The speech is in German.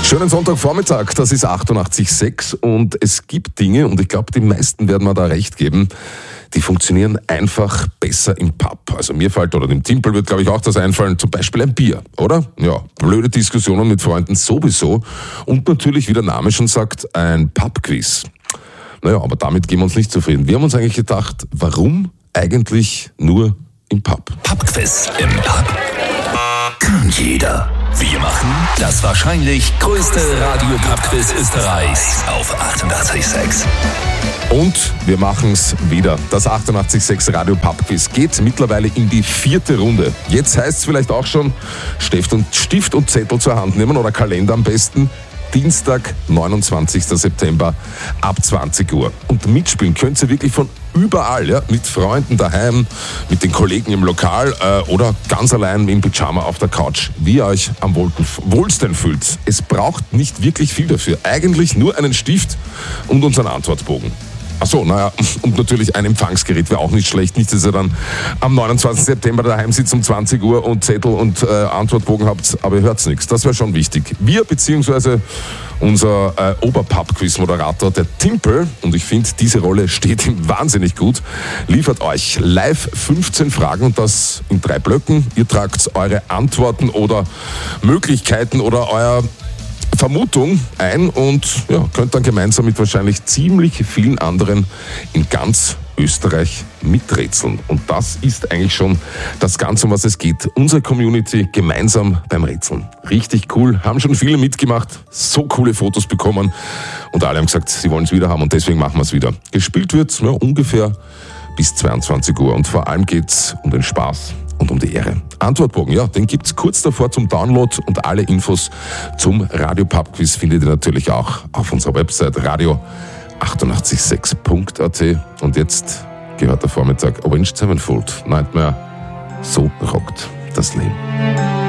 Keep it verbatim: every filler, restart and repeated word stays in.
Schönen Sonntagvormittag, das ist achtundachtzig Komma sechs und es gibt Dinge, und ich glaube, die meisten werden mir da recht geben, die funktionieren einfach besser im Pub. Also mir fällt, oder dem Timpel wird, glaube ich, auch das einfallen, zum Beispiel ein Bier, oder? Ja, blöde Diskussionen mit Freunden sowieso und natürlich, wie der Name schon sagt, ein Pub-Quiz. Naja, aber damit gehen wir uns nicht zufrieden. Wir haben uns eigentlich gedacht, warum eigentlich nur im Pub? Pub-Quiz im Pub. Kann jeder. Wir machen das wahrscheinlich größte Radio-Pub-Quiz Österreichs auf achtundachtzig Komma sechs. Und wir machen es wieder. Das achtundachtzig Komma sechs Radio Pub-Quiz geht mittlerweile in die vierte Runde. Jetzt heißt es vielleicht auch schon, Stift und, Stift und Zettel zur Hand nehmen oder Kalender am besten. Dienstag, neunundzwanzigster September ab zwanzig Uhr. Und mitspielen könnt ihr wirklich von überall, ja, mit Freunden daheim, mit den Kollegen im Lokal äh, oder ganz allein im Pyjama auf der Couch, wie ihr euch am wohlsten fühlt. Es braucht nicht wirklich viel dafür. Eigentlich nur einen Stift und unseren Antwortbogen. Ach so, naja, und natürlich ein Empfangsgerät wäre auch nicht schlecht. Nicht, dass ihr dann am neunundzwanzigsten September daheim sitzt um zwanzig Uhr und Zettel und äh, Antwortbogen habt, aber ihr hört's nichts. Das wäre schon wichtig. Wir, beziehungsweise unser äh, Oberpub-Quiz-Moderator, der Timpel, und ich finde, diese Rolle steht ihm wahnsinnig gut, liefert euch live fünfzehn Fragen und das in drei Blöcken. Ihr tragt eure Antworten oder Möglichkeiten oder euer Vermutung ein und ja, könnt dann gemeinsam mit wahrscheinlich ziemlich vielen anderen in ganz Österreich miträtseln. Und das ist eigentlich schon das Ganze, um was es geht. Unsere Community gemeinsam beim Rätseln. Richtig cool, haben schon viele mitgemacht, so coole Fotos bekommen und alle haben gesagt, sie wollen es wieder haben und deswegen machen wir es wieder. Gespielt wird ja, ungefähr bis zweiundzwanzig Uhr und vor allem geht es um den Spaß und um die Ehre. Antwortbogen, ja, den gibt's kurz davor zum Download und alle Infos zum Radio Pub Quiz findet ihr natürlich auch auf unserer Website radio achtundachtzig Komma sechs Punkt a t. Und jetzt gehört der Vormittag Avenged Sevenfold, Nightmare, so rockt das Leben.